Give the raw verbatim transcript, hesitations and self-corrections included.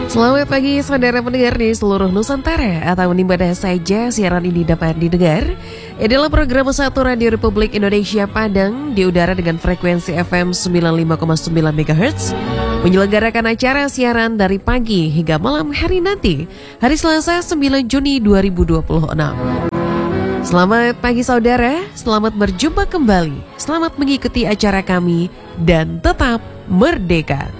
Selamat pagi saudara pendengar di seluruh Nusantara atau di mana saja siaran ini dapat didengar. Inilah program satu Radio Republik Indonesia Padang di udara dengan frekuensi F M sembilan puluh lima koma sembilan megahertz, menyelenggarakan acara siaran dari pagi hingga malam hari nanti, hari Selasa sembilan Juni dua ribu dua puluh enam. Selamat pagi saudara, selamat berjumpa kembali, selamat mengikuti acara kami dan tetap merdeka.